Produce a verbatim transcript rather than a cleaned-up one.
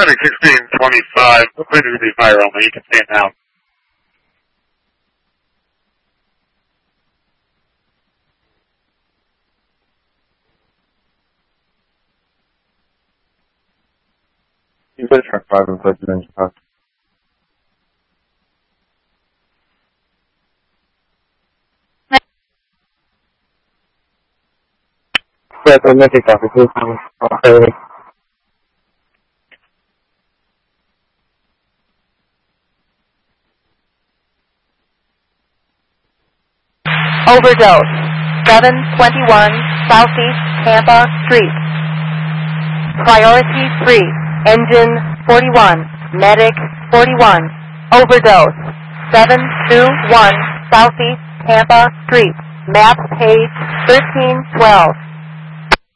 Heading sixteen twenty-five, clear to the fire only, you can stand now. You better track five and put the engine cost. Yes, I'm making copy. Please, okay. Overdose. seven twenty-one Southeast Tampa Street. Priority three. Engine forty-one. Medic forty-one. Overdose. seven two one Southeast Tampa Street. Map page thirteen twelve.